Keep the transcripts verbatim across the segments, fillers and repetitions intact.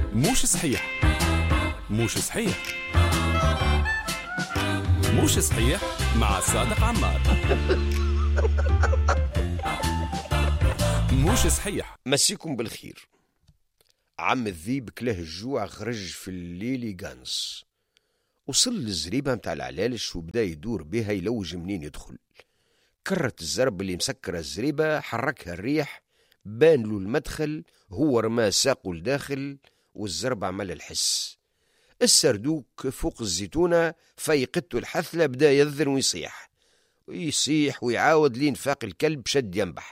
موش صحيح موش صحيح موش صحيح مع صادق عمار. موش صحيح. مسيكم بالخير. عم الذيب كله الجوع خرج في الليل يقانص، وصل للزريبة متاع العلالش وبدا يدور بها يلوج منين يدخل. كرت الزرب اللي مسكرة الزريبة، حركها الريح، بان له المدخل، هو رماه ساقه لداخل والزرب عمل الحس. السردوك فوق الزيتونة فيقته الحثلة، بدا يذن ويصيح ويصيح ويعاود لين فاق الكلب شد ينبح.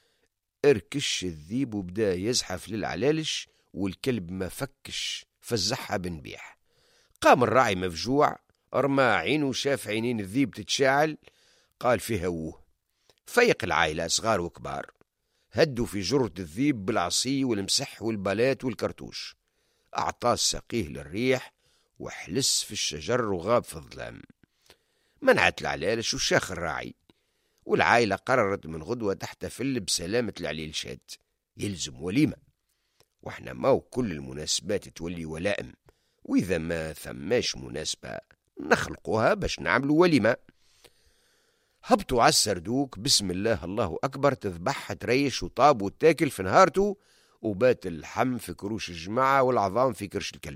اركش الذيب وبدا يزحف للعلالش والكلب ما فكش، فزحها بنبيح. قام الراعي مفجوع، رمى عينه شاف عينين الذيب تتشاعل، قال فيها ووه. فيق العائلة صغار وكبار، هدوا في جرة الذيب بالعصي والمسح والبالات والكرتوش. أعطاه ساقيه للريح وحلس في الشجر وغاب في الظلام. منعت العلالش وشاخ الراعي، والعائلة قررت من غدوة تحتفل بسلامة العليلشات. يلزم وليمة، واحنا ما كل المناسبات تولي ولائم، وإذا ما ثماش مناسبة نخلقوها باش نعملوا وليمة. هبطوا على السردوك، بسم الله الله أكبر، تذبح تريش وطاب وتاكل في نهارته، وبات اللحم في كروش الجماعة والعظام في كرش الكلب.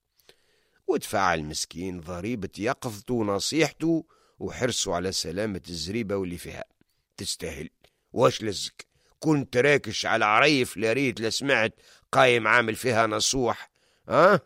ودفع المسكين ضريبة يقظته ونصيحته وحرصوا على سلامة الزريبة واللي فيها. تستاهل، واش لزك كنت راكش على عريف لاريت لسمعت قايم عامل فيها نصوح. ها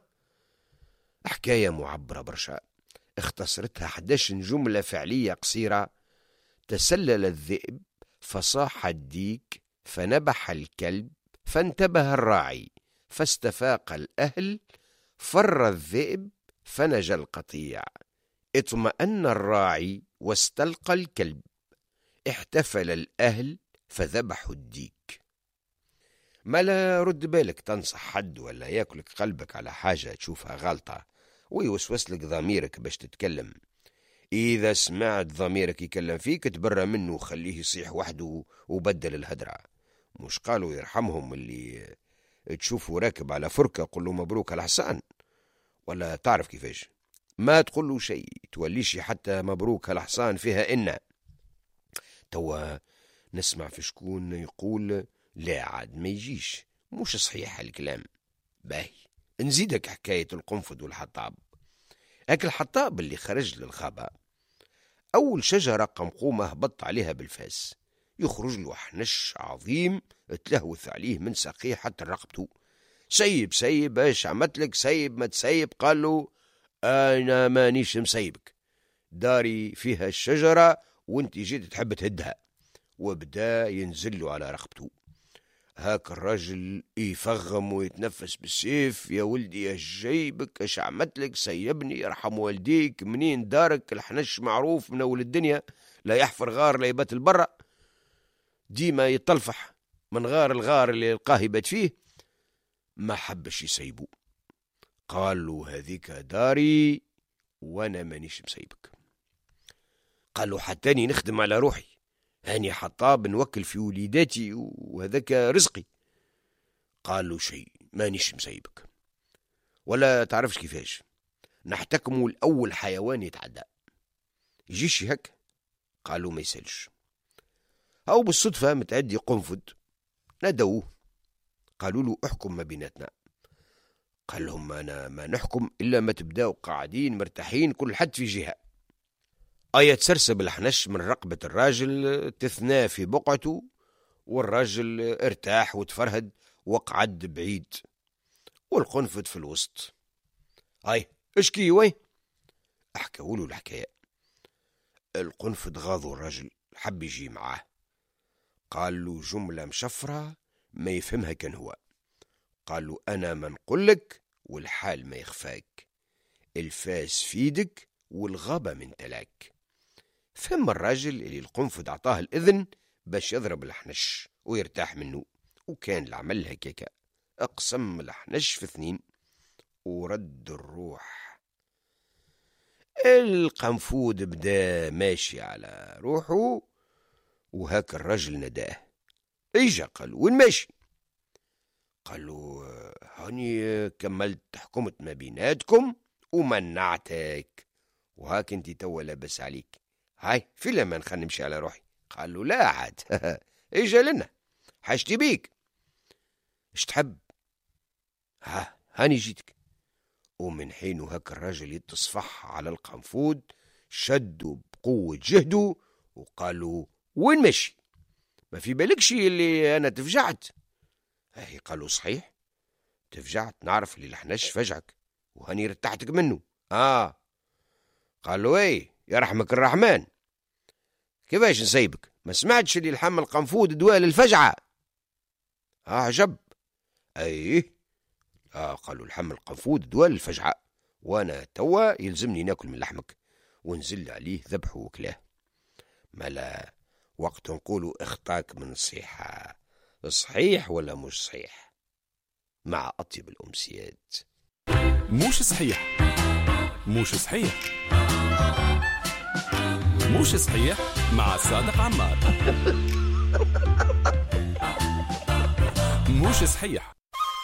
حكاية معبرة برشا، اختصرتها حداش جملة فعلية قصيرة. تسلل الذئب فصاح الديك، فنبح الكلب، فانتبه الراعي، فاستفاق الأهل، فر الذئب فنجى القطيع، اطمأن الراعي واستلقى الكلب، احتفل الأهل فذبحوا الديك. ما لا رد بالك تنصح حد ولا ياكلك قلبك على حاجة تشوفها غلطة ويوسوس لك ضميرك باش تتكلم. إذا سمعت ضميرك يكلم فيك تبرى منه وخليه يصيح وحده وبدل الهدرة. مش قالوا يرحمهم اللي تشوفه راكب على فركة قل له مبروك على الحصان؟ ولا تعرف كيفاش؟ ما تقول له شيء توليش حتى مبروك على الحصان فيها إنا. توا نسمع في شكون يقول لا عاد ما يجيش، مش صحيح الكلام. باهي نزيدك حكاية القنفذ والحطاب. هاك الحطاب اللي خرج للغابة، أول شجرة قمقومة هبط عليها بالفاس، يخرج له حنش عظيم تلهوث عليه من ساقيه حتى رقبته. سيب سيب ايش عمتلك؟ سيب ما تسيب؟ قال له أنا مانيش مسيبك، داري فيها الشجرة وانت جيت تحب تهدها. وبدا ينزل له على رقبته. هاك الرجل يفغم ويتنفس بالسيف. يا ولدي يا جيبك اش عمتلك؟ سيبني يرحم والديك، منين دارك؟ الحنش معروف من اول الدنيا، لا يحفر غار لا يبات البرة، ديما يتلفح من غار الغار اللي يلقاه يبات فيه. ما حبش يسيبه، قال له هذيك داري وانا مانيش مسيبك. قال له حتاني نخدم على روحي، هاني حطاب نوكل في وليداتي وهذاك رزقي. قال له شيء مانيش مسيبك، ولا تعرفش كيفاش نحتكموا الأول حيوان يتعدى يجيش هك؟ قالوا ما يسالش. أو بالصدفة متعدي قنفذ، ندوه قالوا له احكم ما بيناتنا. قال لهم أنا ما نحكم إلا ما تبداو قاعدين مرتاحين كل حد في جهة. آية تسرسب الحنش من رقبة الراجل، تثنى في بقعته، والراجل ارتاح وتفرهد وقعد بعيد، والقنفذ في الوسط. هاي اشكي وين؟ احكوا له الحكاية. القنفذ غاضوا الراجل، حب يجي معاه، قال له جملة مشفرة ما يفهمها كان هو. قال له أنا ما نقولك والحال ما يخفاك، الفاس في يدك والغابة من تلاك. فهم الراجل اللي القنفذ عطاه الإذن باش يضرب الحنش ويرتاح منه، وكان العمل هكاكا. اقسم الحنش في اثنين ورد الروح. القنفود بدا ماشي على روحه، وهاك الرجل نداه. ايجا قال وين ماشي؟ قال له هاني كملت حكمت ما بيناتكم ومنعتك، وهاك انت توا لابس عليك. هاي في لما نخل نمشي على روحي. قال له لا عاد اجا لنا حاجتي بيك، اش تحب؟ ها هاني جيتك. ومن حين هاك الراجل يتصفح على القنفود، شدوا بقوة جهده وقالوا وين ماشي؟ ما في بالكش اللي انا تفجعت؟ هاي قالوا صحيح تفجعت، نعرف اللي لحناش فجعك وهاني رتحتك منه. اه قالوا ايه يرحمك الرحمن، كيفاش نسيبك؟ ما سمعتش اللي الحم القنفود دواء للفجعة؟ اه عجب. ايه آه قالوا الحم القنفود دواء للفجعة، وانا توا يلزمني ناكل من لحمك ونزل عليه ذبحه وكلاه. ملا وقت نقولوا اخطاك من الصيحة، صحيح ولا مش صحيح؟ مع أطيب الأمسيات. مش صحيح مش صحيح مش صحيح مع صادق عمار. مش صحيح.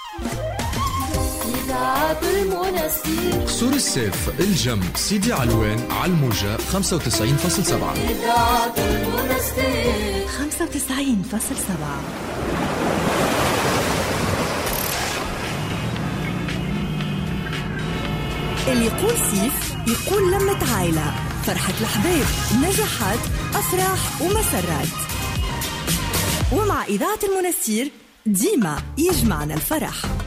إذاعة المنستير سور السيف الجم سيدي علوان على الموجة خمسة وتسعين فاصلة سبعة. إذاعة المنستير خمسة وتسعين فاصلة سبعة. اللي يقول سيف يقول لمة عائلة، فرحة الأحباب، نجاحات، أفراح ومسرات. ومع إذاعة المنستير ديما يجمعنا الفرح.